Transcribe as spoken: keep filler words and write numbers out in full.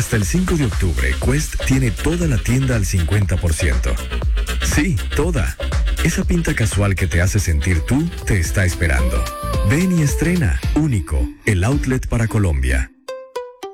Hasta el cinco de octubre, Quest tiene toda la tienda al cincuenta por ciento. Sí, toda. Esa pinta casual que te hace sentir tú te está esperando. Ven y estrena. Único, el outlet para Colombia.